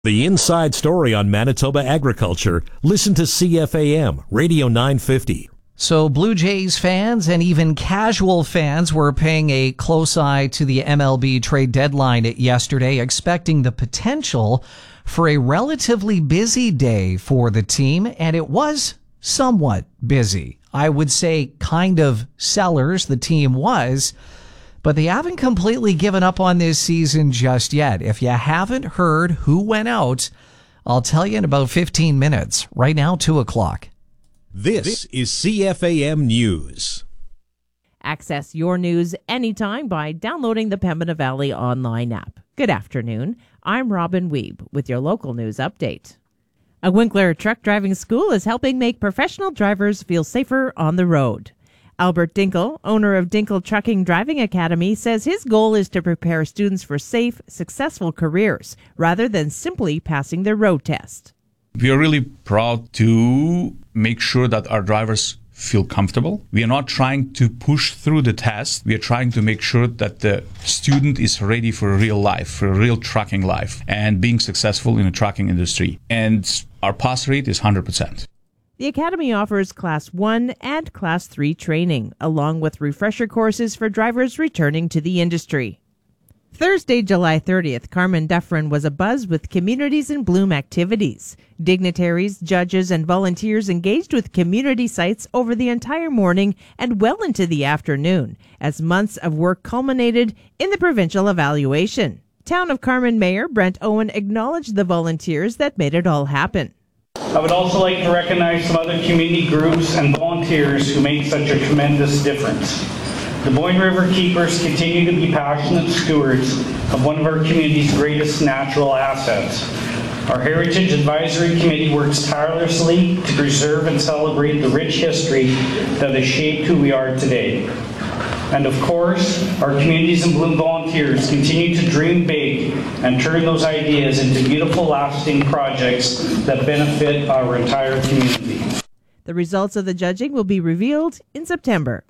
The inside story on Manitoba agriculture. Listen to CFAM, Radio 950. So Blue Jays fans and even casual fans were paying a close eye to the MLB trade deadline yesterday, expecting the potential for a relatively busy day for the team, and it was somewhat busy. I would say kind of sellers the team was, but they haven't completely given up on this season just yet. If you haven't heard who went out, I'll tell you in about 15 minutes. Right now, 2 o'clock. This is CFAM News. Access your news anytime by downloading the Pembina Valley online app. Good afternoon. I'm Robin Weeb with your local news update. A Winkler truck driving school is helping make professional drivers feel safer on the road. Albert Dinkel, owner of Dinkel Trucking Driving Academy, says his goal is to prepare students for safe, successful careers rather than simply passing their road test. We are really proud to make sure that our drivers feel comfortable. We are not trying to push through the test. We are trying to make sure that the student is ready for real life, for a real trucking life, and being successful in the trucking industry. And our pass rate is 100%. The Academy offers Class 1 and Class 3 training, along with refresher courses for drivers returning to the industry. Thursday, July 30th, Carmen Dufferin was abuzz with Communities in Bloom activities. Dignitaries, judges, and volunteers engaged with community sites over the entire morning and well into the afternoon, as months of work culminated in the provincial evaluation. Town of Carmen Mayor Brent Owen acknowledged the volunteers that made it all happen. I would also like to recognize some other community groups and volunteers who make such a tremendous difference. The Boyne River Keepers continue to be passionate stewards of one of our community's greatest natural assets. Our Heritage Advisory Committee works tirelessly to preserve and celebrate the rich history that has shaped who we are today. And of course, our Communities in Bloom volunteers continue to dream big and turn those ideas into beautiful, lasting projects that benefit our entire community. The results of the judging will be revealed in September.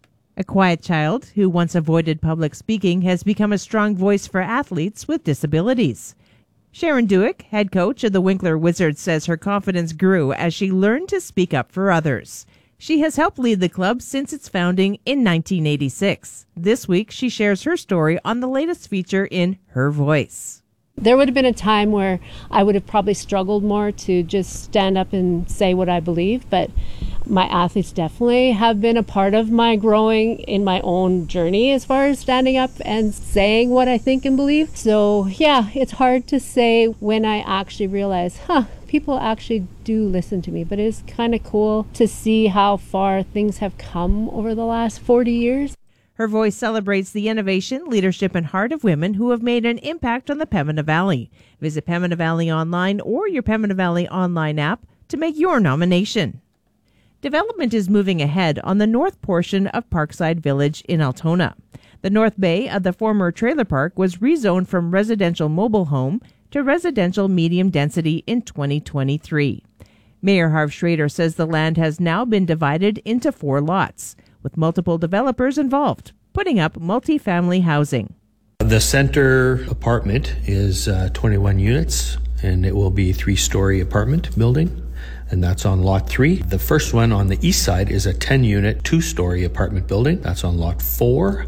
A quiet child who once avoided public speaking has become a strong voice for athletes with disabilities. Sharon Dewick, head coach of the Winkler Wizards, says her confidence grew as she learned to speak up for others. She has helped lead the club since its founding in 1986. This week, she shares her story on the latest feature in Her Voice. There would have been a time where I would have probably struggled more to just stand up and say what I believe, but my athletes definitely have been a part of my growing in my own journey as far as standing up and saying what I think and believe. So yeah, it's hard to say when I actually realize, people actually do listen to me, but it's kind of cool to see how far things have come over the last 40 years. Her Voice celebrates the innovation, leadership, and heart of women who have made an impact on the Pembina Valley. Visit Pembina Valley Online or your Pembina Valley Online app to make your nomination. Development is moving ahead on the north portion of Parkside Village in Altona. The north bay of the former trailer park was rezoned from residential mobile home to residential medium density in 2023. Mayor Harv Schrader says the land has now been divided into 4 lots, with multiple developers involved, putting up multi-family housing. The center apartment is 21 units, and it will be a 3-story apartment building, and that's on lot 3. The first one on the east side is a 10-unit, 2-story apartment building. That's on lot 4.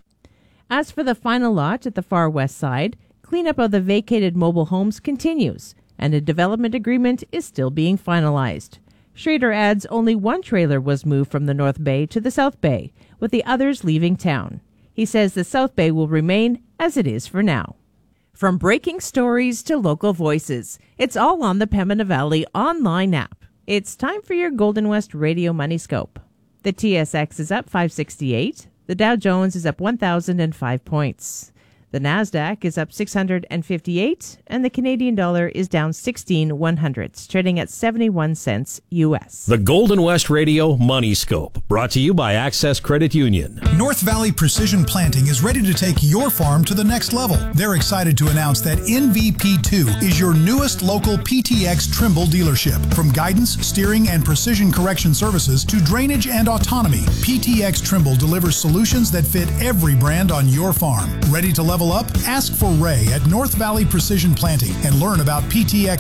As for the final lot at the far west side, cleanup of the vacated mobile homes continues, and a development agreement is still being finalized. Schrader adds only one trailer was moved from the North Bay to the South Bay, with the others leaving town. He says the South Bay will remain as it is for now. From breaking stories to local voices, it's all on the Pembina Valley online app. It's time for your Golden West Radio Money Scope. The TSX is up 568. The Dow Jones is up 1,005 points. The Nasdaq is up 658, and the Canadian dollar is down 16/100, trading at 71 cents U.S. The Golden West Radio Money Scope, brought to you by Access Credit Union. North Valley Precision Planting is ready to take your farm to the next level. They're excited to announce that NVP2 is your newest local PTX Trimble dealership. From guidance, steering, and precision correction services to drainage and autonomy, PTX Trimble delivers solutions that fit every brand on your farm. Ready to level level up? Ask for Ray at North Valley Precision Planting and learn about PTX